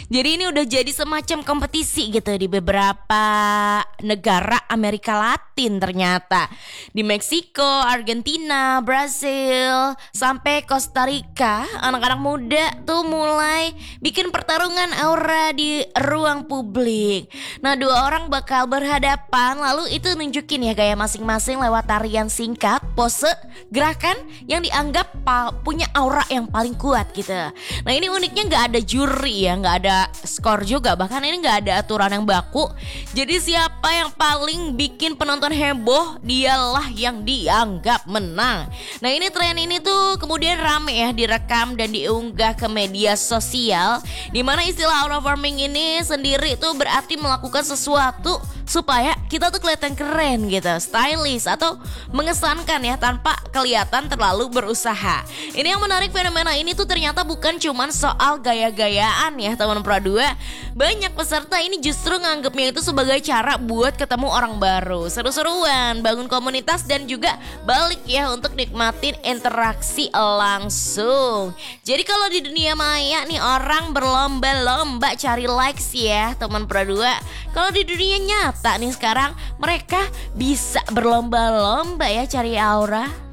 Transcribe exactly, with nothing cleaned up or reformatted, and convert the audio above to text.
Jadi ini udah jadi semacam kompetisi gitu di beberapa negara Amerika Latin ternyata. Di Meksiko, Argentina, Brasil, sampai Costa Rica, anak-anak muda tuh mulai bikin pertarungan aura di ruang publik. Nah, dua orang bakal berhadapan, lalu itu nunjukin ya gaya masing-masing lewat tarian singkat, pose, gerakan yang dianggap pa- punya aura yang paling kuat gitu. Nah, ini uniknya nggak ada juri ya, nggak ada skor juga, bahkan ini nggak ada aturan yang baku. Jadi siapa yang paling bikin penonton heboh, dialah yang dianggap menang. Nah, ini tren ini tuh kemudian rame ya, direkam dan diunggah ke media sosial, dimana istilah aura farming ini sendiri tuh berarti melakukan sesuatu supaya kita tuh kelihatan keren gitu, stylish atau mengesankan ya, tanpa kelihatan terlalu berusaha. Ini yang menarik, fenomena ini tuh ternyata bukan cuman soal gaya-gayaan ya teman Pro dua. Banyak peserta ini justru nganggepnya itu sebagai cara buat ketemu orang baru, seru-seruan, bangun komunitas, dan juga balik ya untuk nikmatin interaksi langsung. Jadi kalau di dunia maya nih orang berlomba-lomba cari likes ya teman Pro dua. Kalau di dunia nyata nih sekarang mereka bisa berlomba-lomba ya cari aura.